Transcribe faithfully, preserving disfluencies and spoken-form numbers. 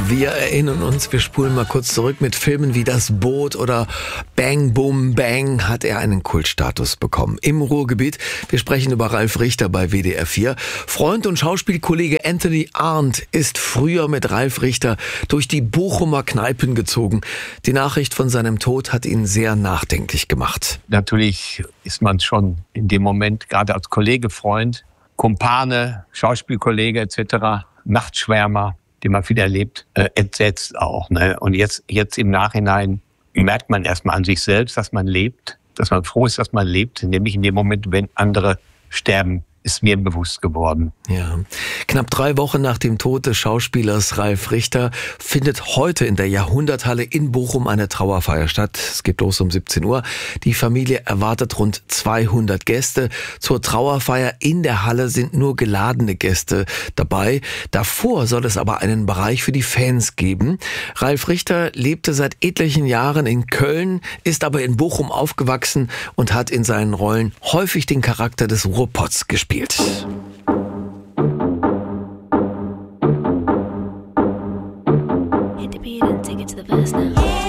Wir erinnern uns, wir spulen mal kurz zurück, mit Filmen wie Das Boot oder Bang Boom Bang hat er einen Kultstatus bekommen. Im Ruhrgebiet, wir sprechen über Ralf Richter bei W D R vier. Freund und Schauspielkollege Anthony Arndt ist früher mit Ralf Richter durch die Bochumer Kneipen gezogen. Die Nachricht von seinem Tod hat ihn sehr nachdenklich gemacht. Natürlich ist man schon in dem Moment, gerade als Kollege, Freund, Kumpane, Schauspielkollege et cetera, Nachtschwärmer, den man viel erlebt, äh, entsetzt auch. Ne? Und jetzt, jetzt im Nachhinein merkt man erstmal an sich selbst, dass man lebt, dass man froh ist, dass man lebt, nämlich in dem Moment, wenn andere sterben, ist mir bewusst geworden. Ja. Knapp drei Wochen nach dem Tod des Schauspielers Ralf Richter findet heute in der Jahrhunderthalle in Bochum eine Trauerfeier statt. Es geht los um siebzehn Uhr. Die Familie erwartet rund zweihundert Gäste. Zur Trauerfeier in der Halle sind nur geladene Gäste dabei. Davor soll es aber einen Bereich für die Fans geben. Ralf Richter lebte seit etlichen Jahren in Köln, ist aber in Bochum aufgewachsen und hat in seinen Rollen häufig den Charakter des Ruhrpots gespielt. Hit the beat and take it to the verse now.